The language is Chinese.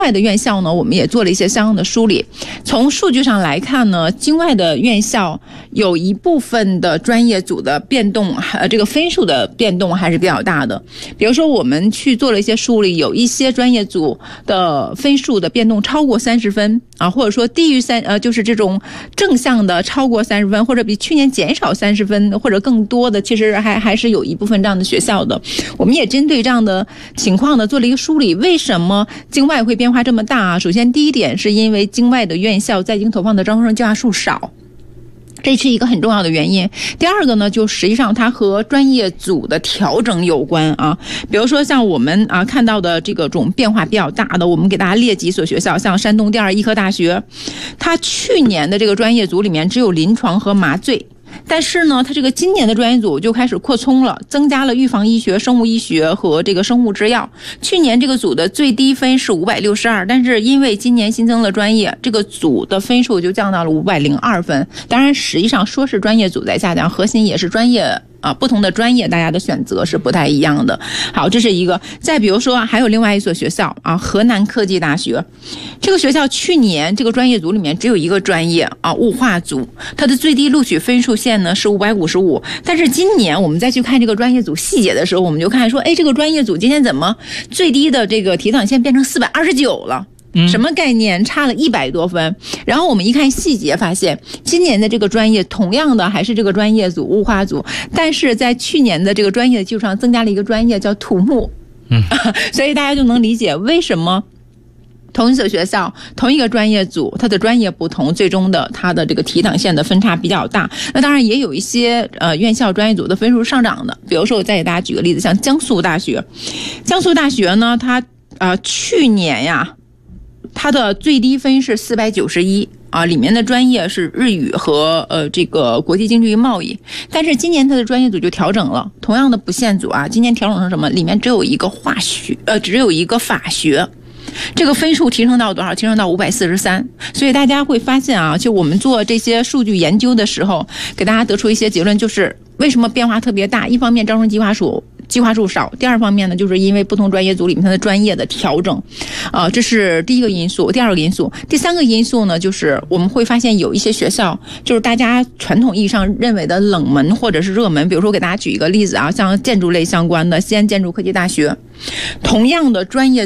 外的院校呢，我们也做了一些相应的梳理。从数据上来看呢，境外的院校有一部分的专业组的变动，这个分数的变动还是比较大的。比如说，我们去做了一些梳理，有一些专业组的分数的变动超过30分啊，或者说低于就是这种正向的超过30分，或者比去年减少30分或者更多的，其实还是有一部分这样的学校的。我们也针对这样的情况呢做了一个梳理，为什么境外会变化这么大啊？首先第一点是因为境外的院校在京投放的招生计划数少，这是一个很重要的原因。第二个呢，就实际上它和专业组的调整有关啊。比如说像我们看到的这种变化比较大的，我们给大家列几所学校，像山东第二医科大学，它去年的这个专业组里面只有临床和麻醉。但是呢，它这个今年的专业组就开始扩充了，增加了预防医学、生物医学和这个生物制药。去年这个组的最低分是562，但是因为今年新增了专业，这个组的分数就降到了502分。当然，实际上说是专业组在下降，核心也是专业。不同的专业大家的选择是不太一样的。好，这是一个。再比如说还有另外一所学校河南科技大学，这个学校去年这个专业组里面只有一个专业物化组，它的最低录取分数线呢是555。但是今年我们再去看这个专业组细节的时候，我们就看说，这个专业组今天怎么最低的这个提档线变成429了？什么概念？差了100多分。然后我们一看细节，发现今年的这个专业同样的还是这个专业组物化组，但是在去年的这个专业的基础上增加了一个专业叫土木。所以大家就能理解为什么同一所学校同一个专业组它的专业不同，最终的它的这个提档线的分差比较大。那当然也有一些院校专业组的分数上涨的，比如说我再给大家举个例子，像江苏大学呢，它去年呀它的最低分是491里面的专业是日语和这个国际经济与贸易。但是今年它的专业组就调整了，同样的不限组今年调整成什么？里面只有一个法学。这个分数提升到多少？提升到543。所以大家会发现就我们做这些数据研究的时候，给大家得出一些结论，就是为什么变化特别大。一方面招生计划数少，第二方面呢，就是因为不同专业组里面它的专业的调整，这是第一个因素。第二个因素，第三个因素呢，就是我们会发现有一些学校就是大家传统意义上认为的冷门或者是热门。比如说给大家举一个例子像建筑类相关的西安建筑科技大学，同样的专业